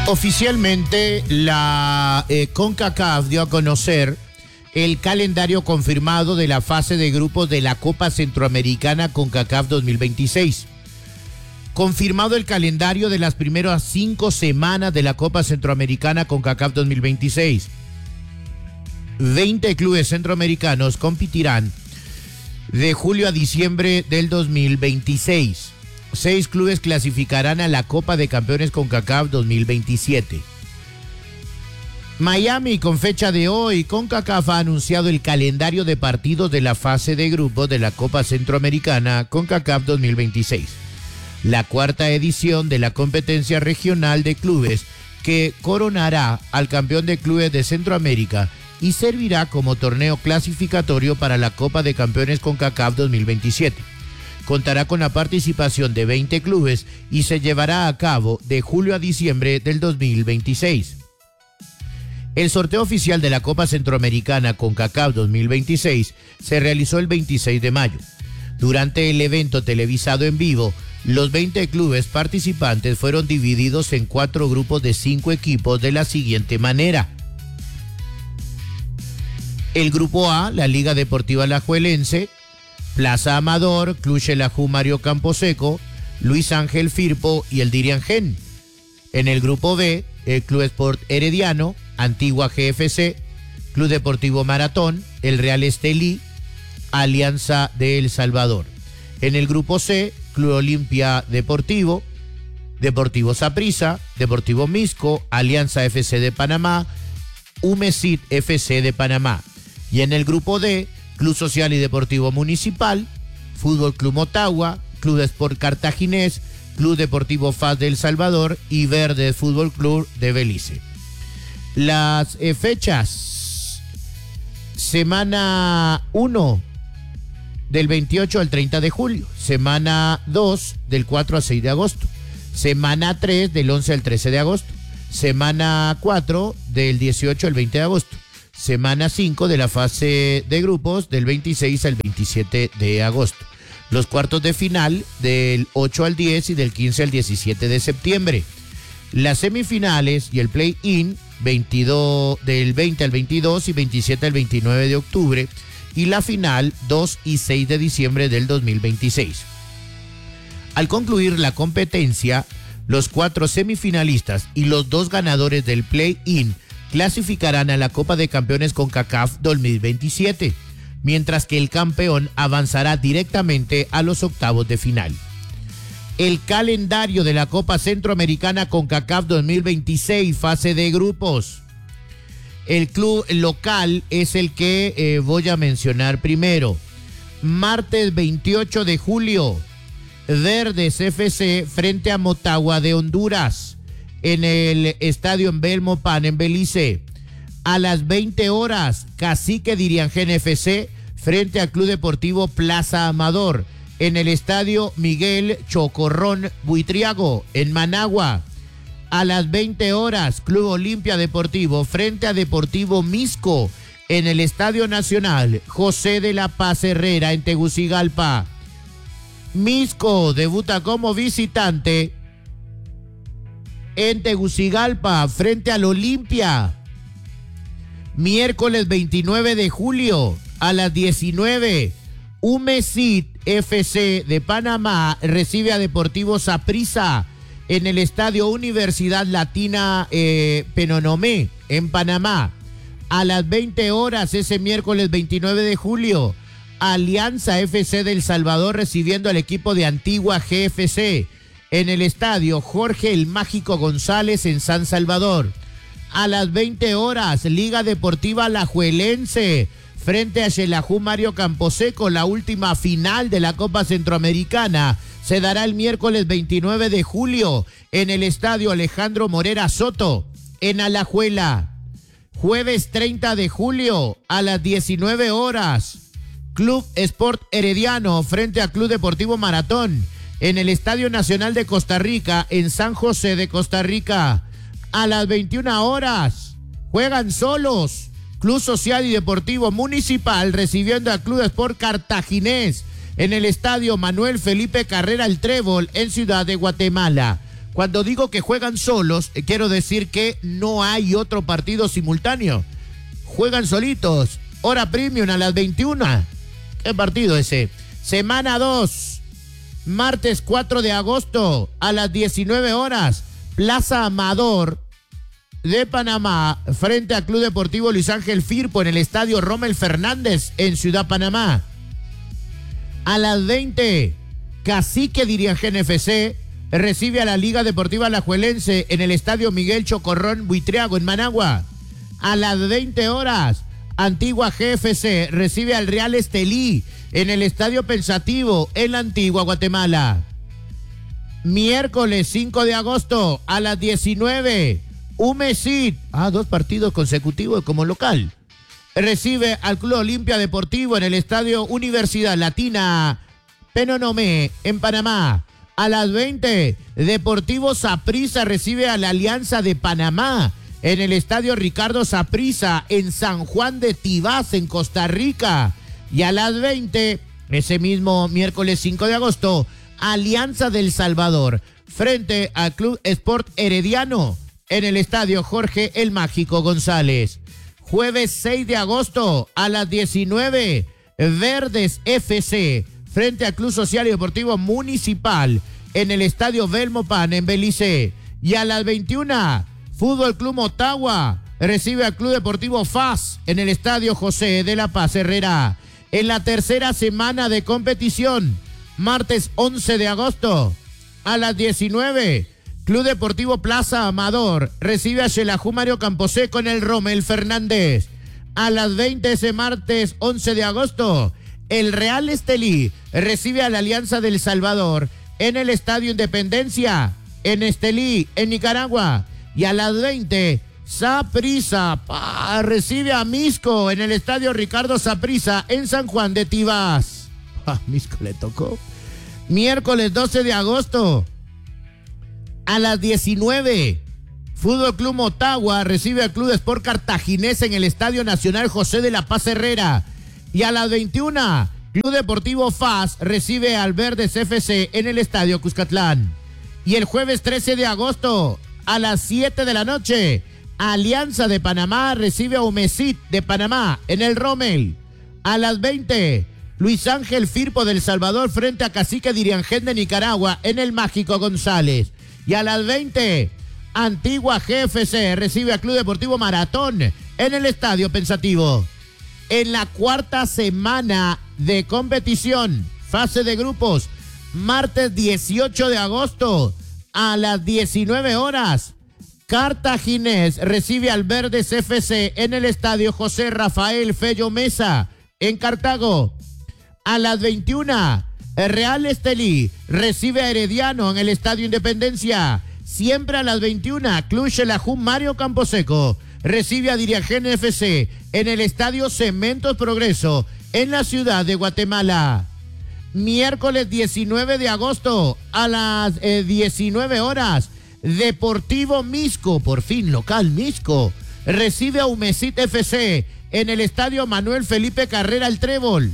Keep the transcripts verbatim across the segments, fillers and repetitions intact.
Oficialmente, la eh, CONCACAF dio a conocer el calendario confirmado de la fase de grupos de la Copa Centroamericana CONCACAF dos mil veintiséis. Confirmado el calendario de las primeras cinco semanas de la Copa Centroamericana CONCACAF dos mil veintiséis. veinte clubes centroamericanos competirán de julio a diciembre del dos mil veintiséis. Seis clubes clasificarán a la Copa de Campeones CONCACAF dos mil veintisiete. Miami, con fecha de hoy, CONCACAF ha anunciado el calendario de partidos de la fase de grupos de la Copa Centroamericana CONCACAF dos mil veintiséis, la cuarta edición de la competencia regional de clubes que coronará al campeón de clubes de Centroamérica y servirá como torneo clasificatorio para la Copa de Campeones CONCACAF dos mil veintisiete. Contará con la participación de veinte clubes y se llevará a cabo de julio a diciembre del dos mil veintiséis. El sorteo oficial de la Copa Centroamericana CONCACAF dos mil veintiséis se realizó el veintiséis de mayo. Durante el evento televisado en vivo, los veinte clubes participantes fueron divididos en cuatro grupos de cinco equipos de la siguiente manera. El grupo A, la Liga Deportiva Alajuelense, Plaza Amador, Club Xelajú Mario Camposeco, Luis Ángel Firpo y el Diriangén. En el grupo B, el Club Sport Herediano, Antigua G F C, Club Deportivo Maratón, el Real Estelí, Alianza de El Salvador. En el grupo C, Club Olimpia Deportivo, Deportivo Saprissa, Deportivo Misco, Alianza F C de Panamá, Humesit F C de Panamá. Y en el grupo D, Club Social y Deportivo Municipal, Fútbol Club Motagua, Club Sport Cartaginés, Club Deportivo F A S de El Salvador y Verde Fútbol Club de Belice. Las eh, fechas: semana uno del veintiocho al treinta de julio, semana dos del cuatro al seis de agosto, semana tres del once al trece de agosto, semana cuatro del dieciocho al veinte de agosto, semana cinco de la fase de grupos del veintiséis al veintisiete de agosto. Los cuartos de final del ocho al diez y del quince al diecisiete de septiembre. Las semifinales y el play-in veintidós, del veinte al veintidós y veintisiete al veintinueve de octubre. Y la final dos y seis de diciembre del dos mil veintiséis. Al concluir la competencia, los cuatro semifinalistas y los dos ganadores del play-in clasificarán a la Copa de Campeones CONCACAF dos mil veintisiete, mientras que el campeón avanzará directamente a los octavos de final. El calendario de la Copa Centroamericana CONCACAF dos mil veintiséis, fase de grupos. El club local es el que eh, voy a mencionar primero. Martes veintiocho de julio, Verdes F C frente a Motagua de Honduras, en el estadio en Belmopan, en Belice. A las veinte horas, Cacique Diriangén F C frente al Club Deportivo Plaza Amador, en el estadio Miguel Chocorrón Buitriago, en Managua. A las veinte horas, Club Olimpia Deportivo frente a Deportivo Misco, en el Estadio Nacional José de la Paz Herrera, en Tegucigalpa. Misco debuta como visitante en Tegucigalpa frente al Olimpia. Miércoles veintinueve de julio a las diecinueve, Humesit F C de Panamá recibe a Deportivo Saprissa en el Estadio Universidad Latina eh, Penonomé, en Panamá. A las veinte horas, ese miércoles veintinueve de julio, Alianza F C de El Salvador recibiendo al equipo de Antigua G F C en el estadio Jorge el Mágico González, en San Salvador. A las veinte horas, Liga Deportiva Alajuelense frente a Xelajú Mario Camposeco. La última final de la Copa Centroamericana se dará el miércoles veintinueve de julio en el estadio Alejandro Morera Soto, en Alajuela. Jueves treinta de julio a las diecinueve horas, Club Sport Herediano frente a Club Deportivo Maratón en el Estadio Nacional de Costa Rica, en San José de Costa Rica. A las veintiuna horas, juegan solos Club Social y Deportivo Municipal recibiendo al Club Sport Cartaginés en el Estadio Manuel Felipe Carrera El Trébol, en Ciudad de Guatemala. Cuando digo que juegan solos, eh, quiero decir que no hay otro partido simultáneo. Juegan solitos. Hora premium a las veintiuna. ¿Qué partido ese? Semana dos. Martes cuatro de agosto a las diecinueve horas. Plaza Amador de Panamá frente al Club Deportivo Luis Ángel Firpo en el Estadio Rommel Fernández en Ciudad Panamá. A las veinte, Cacique Diriangén F C recibe a la Liga Deportiva Alajuelense en el Estadio Miguel Chocorrón Buitriago en Managua. A las veinte horas, Antigua G F C recibe al Real Estelí en el Estadio Pensativo en la Antigua Guatemala. Miércoles cinco de agosto a las diecinueve, Umesid, ah, dos partidos consecutivos como local, recibe al Club Olimpia Deportivo en el Estadio Universidad Latina Penonomé en Panamá. A las veinte, Deportivo Saprissa recibe a la Alianza de Panamá en el Estadio Ricardo Saprissa en San Juan de Tibás en Costa Rica. Y a las veinte, ese mismo miércoles cinco de agosto, Alianza del Salvador frente al Club Sport Herediano en el Estadio Jorge el Mágico González. Jueves seis de agosto a las diecinueve, Verdes F C frente al Club Social y Deportivo Municipal en el Estadio Belmopan en Belice. Y a las veintiuna, Fútbol Club Motagua recibe al Club Deportivo F A S en el Estadio José de la Paz Herrera. En la tercera semana de competición, martes once de agosto a las diecinueve, Club Deportivo Plaza Amador recibe a Xelajú Mario Camposeco en el Rommel Fernández. A las veinte ese martes once de agosto, el Real Estelí recibe a la Alianza del Salvador en el Estadio Independencia, en Estelí, en Nicaragua. Y a las veinte, Saprissa pa, recibe a Misco en el Estadio Ricardo Saprissa en San Juan de Tibás. A Misco le tocó. Miércoles doce de agosto a las diecinueve, Fútbol Club Motagua recibe al Club Sport Cartaginés en el Estadio Nacional José de la Paz Herrera. Y a las veintiuna, Club Deportivo F A S recibe al Verdes F C en el Estadio Cuscatlán. Y el jueves trece de agosto a las siete de la noche, Alianza de Panamá recibe a Umesid de Panamá en el Rommel. A las veinte, Luis Ángel Firpo del Salvador frente a Cacique Diriangén de Nicaragua en el Mágico González. Y a las veinte, Antigua G F C recibe a Club Deportivo Maratón en el Estadio Pensativo. En la cuarta semana de competición, fase de grupos, martes dieciocho de agosto a las diecinueve horas, Cartaginés recibe al Verdes F C en el Estadio José Rafael Fello Mesa en Cartago. A las veintiuna, el Real Estelí recibe a Herediano en el Estadio Independencia. Siempre a las veintiuna, Club Xelajú Mario Camposeco recibe a Diriangén F C en el Estadio Cementos Progreso en la ciudad de Guatemala. Miércoles diecinueve de agosto a las eh, diecinueve horas, Deportivo Misco, por fin local Misco, recibe a Umesid F C en el Estadio Manuel Felipe Carrera El Trébol.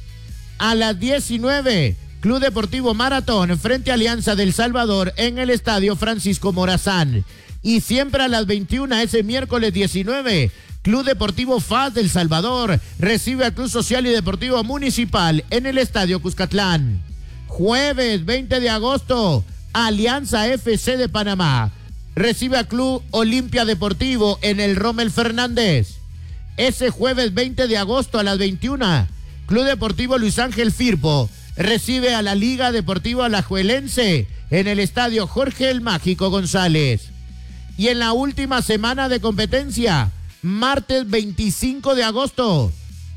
A las diecinueve, Club Deportivo Maratón frente a Alianza del Salvador en el Estadio Francisco Morazán. Y siempre a las veintiuna, ese miércoles diecinueve, Club Deportivo F A S del Salvador recibe al Club Social y Deportivo Municipal en el Estadio Cuscatlán. Jueves veinte de agosto, Alianza F C de Panamá recibe al Club Olimpia Deportivo en el Rommel Fernández. Ese jueves veinte de agosto a las veintiuna, Club Deportivo Luis Ángel Firpo recibe a la Liga Deportiva Alajuelense en el Estadio Jorge el Mágico González. Y en la última semana de competencia, martes veinticinco de agosto,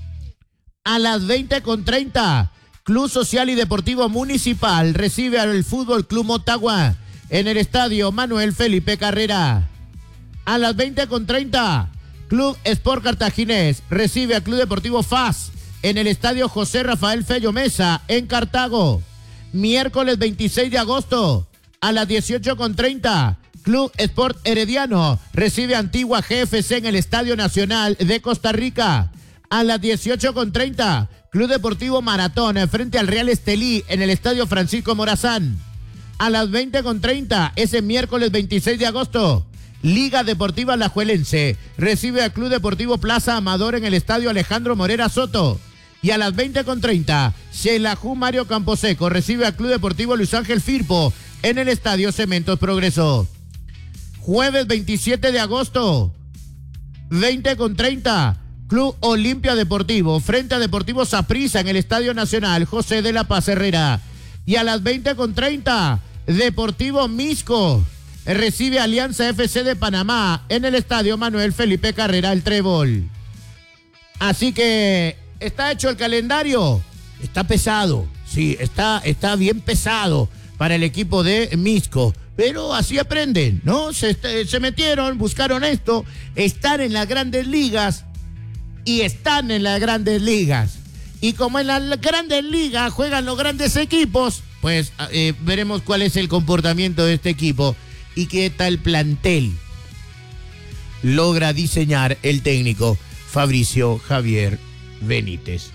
a las veinte con treinta, Club Social y Deportivo Municipal recibe al Fútbol Club Motagua en el Estadio Manuel Felipe Carrera. A las veinte con treinta, Club Sport Cartaginés recibe al Club Deportivo F A S en el Estadio José Rafael Fello Mesa en Cartago. Miércoles veintiséis de agosto, a las dieciocho con treinta, Club Sport Herediano recibe a Antigua G F C en el Estadio Nacional de Costa Rica. A las dieciocho con treinta, Club Deportivo Maratón frente al Real Estelí en el Estadio Francisco Morazán. A las veinte con treinta, ese miércoles veintiséis de agosto, Liga Deportiva Alajuelense recibe al Club Deportivo Plaza Amador en el Estadio Alejandro Morera Soto. Y a las veinte con treinta, Xelajú Mario Camposeco recibe al Club Deportivo Luis Ángel Firpo en el Estadio Cementos Progreso. Jueves veintisiete de agosto, veinte con treinta, Club Olimpia Deportivo frente a Deportivo Saprissa en el Estadio Nacional José de la Paz Herrera. Y a las veinte con treinta, Deportivo Misco recibe Alianza F C de Panamá en el Estadio Manuel Felipe Carrera El Trébol. Así que está hecho el calendario. Está pesado, sí, está, está bien pesado para el equipo de Misco. Pero así aprenden, ¿no? Se, se metieron, buscaron esto, están en las grandes ligas y están en las grandes ligas. Y como en las grandes ligas juegan los grandes equipos, pues eh, veremos cuál es el comportamiento de este equipo y qué tal plantel logra diseñar el técnico Fabricio Javier Benítez.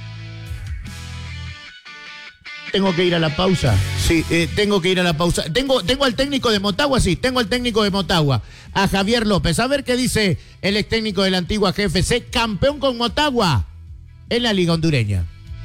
Tengo que ir a la pausa. Sí, eh, tengo que ir a la pausa. Tengo, tengo al técnico de Motagua, sí, tengo al técnico de Motagua, a Javier López. A ver qué dice el ex técnico de la antigua G F C, campeón con Motagua en la Liga Hondureña.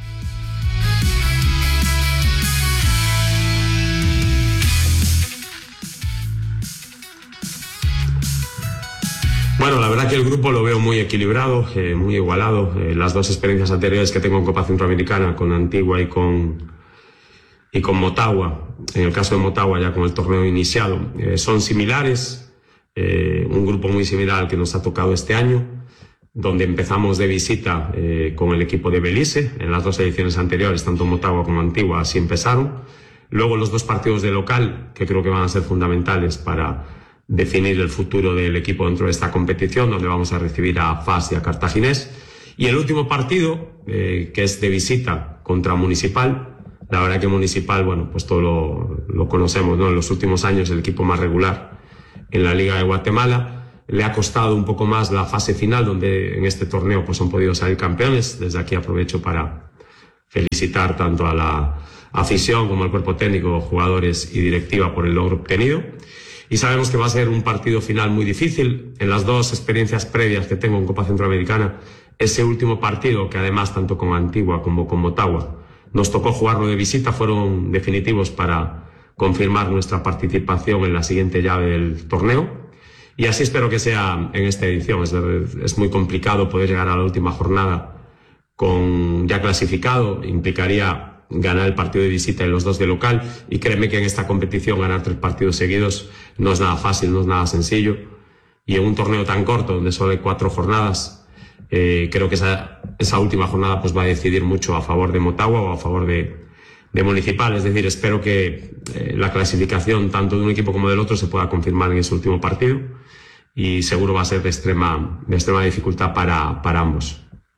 Bueno, la verdad que el grupo lo veo muy equilibrado, eh, muy igualado. Eh, las dos experiencias anteriores que tengo en Copa Centroamericana, con Antigua y con, y con Motagua, en el caso de Motagua ya con el torneo iniciado, eh, son similares. Eh, un grupo muy similar al que nos ha tocado este año, donde empezamos de visita eh, con el equipo de Belice. En las dos ediciones anteriores, tanto Motagua como Antigua, así empezaron. Luego los dos partidos de local, que creo que van a ser fundamentales para definir el futuro del equipo dentro de esta competición, donde vamos a recibir a F A S y a Cartaginés. Y el último partido, eh, que es de visita contra Municipal. La verdad que Municipal, bueno, pues todo lo, lo conocemos, ¿no? En los últimos años el equipo más regular en la Liga de Guatemala. Le ha costado un poco más la fase final, donde en este torneo pues han podido salir campeones. Desde aquí aprovecho para felicitar tanto a la afición como al cuerpo técnico, jugadores y directiva por el logro obtenido. Y sabemos que va a ser un partido final muy difícil. En las dos experiencias previas que tengo en Copa Centroamericana, ese último partido, que además tanto con Antigua como con Motagua nos tocó jugarlo de visita, fueron definitivos para confirmar nuestra participación en la siguiente llave del torneo. Y así espero que sea en esta edición. Es, es muy complicado poder llegar a la última jornada con ya clasificado. Implicaría ganar el partido de visita y los dos de local, y créeme que en esta competición ganar tres partidos seguidos no es nada fácil, no es nada sencillo, y en un torneo tan corto donde solo hay cuatro jornadas, eh, creo que esa, esa última jornada pues va a decidir mucho a favor de Motagua o a favor de, de Municipal. Es decir, espero que eh, la clasificación tanto de un equipo como del otro se pueda confirmar en ese último partido, y seguro va a ser de extrema, de extrema dificultad para, para ambos.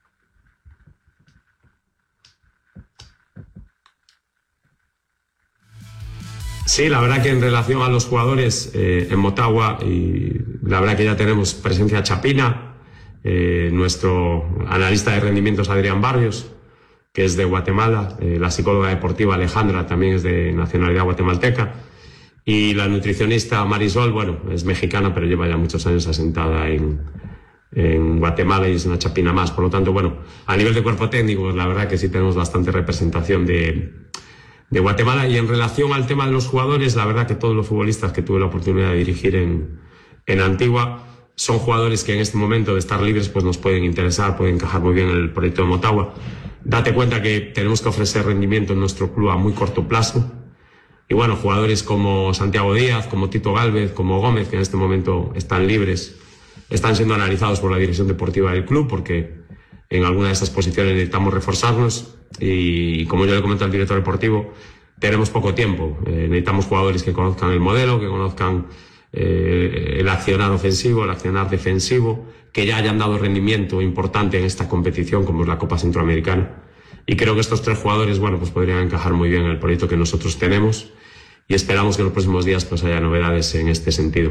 Sí, la verdad que en relación a los jugadores eh, en Motagua, y la verdad que ya tenemos presencia chapina, eh, nuestro analista de rendimientos Adrián Barrios, que es de Guatemala, eh, la psicóloga deportiva Alejandra también es de nacionalidad guatemalteca, y la nutricionista Marisol, bueno, es mexicana pero lleva ya muchos años asentada en, en Guatemala y es una chapina más. Por lo tanto, bueno, a nivel de cuerpo técnico, la verdad que sí tenemos bastante representación de de Guatemala. Y en relación al tema de los jugadores, la verdad que todos los futbolistas que tuve la oportunidad de dirigir en, en Antigua son jugadores que en este momento de estar libres pues nos pueden interesar, pueden encajar muy bien en el proyecto de Motagua. Date cuenta que tenemos que ofrecer rendimiento en nuestro club a muy corto plazo, y bueno, jugadores como Santiago Díaz, como Tito Gálvez, como Gómez, que en este momento están libres, están siendo analizados por la dirección deportiva del club, porque en alguna de esas posiciones necesitamos reforzarnos. Y como yo le comenté al director deportivo, tenemos poco tiempo. Eh, necesitamos jugadores que conozcan el modelo, que conozcan eh, el accionar ofensivo, el accionar defensivo, que ya hayan dado rendimiento importante en esta competición como es la Copa Centroamericana. Y creo que estos tres jugadores, bueno, pues podrían encajar muy bien en el proyecto que nosotros tenemos, y esperamos que en los próximos días pues haya novedades en este sentido.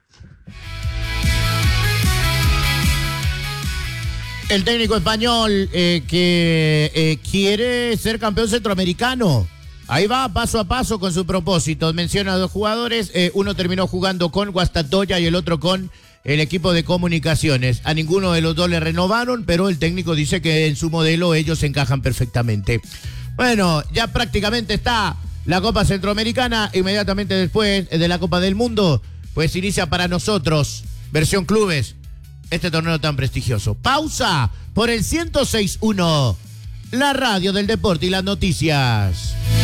El técnico español eh, que eh, quiere ser campeón centroamericano, Ahí va, paso a paso con su propósito. Menciona a dos jugadores, eh, uno terminó jugando con Guastatoya y el otro con el equipo de comunicaciones. A ninguno de los dos le renovaron, pero el técnico dice que en su modelo ellos encajan perfectamente. Bueno, ya prácticamente está la Copa Centroamericana. Inmediatamente después de la Copa del Mundo, pues inicia para nosotros, versión clubes, este torneo tan prestigioso. Pausa por el ciento seis punto uno, la radio del deporte y las noticias.